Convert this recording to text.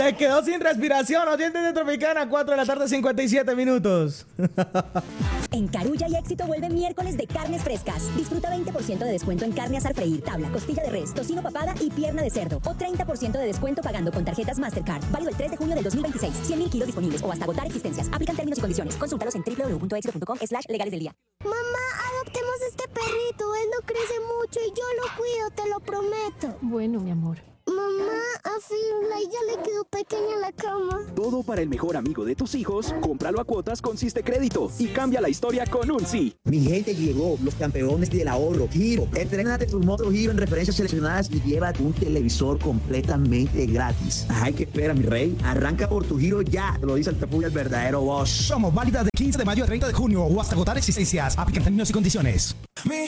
Se quedó sin respiración. Oyentes de Tropicana, 4 de la tarde, 57 minutos. En Carulla y Éxito vuelve miércoles de carnes frescas. Disfruta 20% de descuento en carne asar freír, tabla, costilla de res, tocino papada y pierna de cerdo. O 30% de descuento pagando con tarjetas Mastercard. Válido el 3 de junio del 2026. 100.000 kilos disponibles o hasta agotar existencias. Aplican términos y condiciones. Consúltalos en www.exito.com/legales del día. Mamá, adoptemos este perrito. Él no crece mucho y yo lo cuido, te lo prometo. Bueno, mi amor. Mamá, a Firulais ya le quedó pequeña la cama. Todo para el mejor amigo de tus hijos. Cómpralo a cuotas con Siste Crédito y cambia la historia con un sí. Mi gente, llegó los campeones del ahorro, Giro. Entrénate tu moto Giro en referencias seleccionadas y llévate un televisor completamente gratis. Ay, ¿qué espera, mi rey? Arranca por tu Giro ya. Te lo dice el Tapuya, el verdadero boss. Somos válidas de 15 de mayo a 30 de junio o hasta agotar existencias. Aplican términos y condiciones.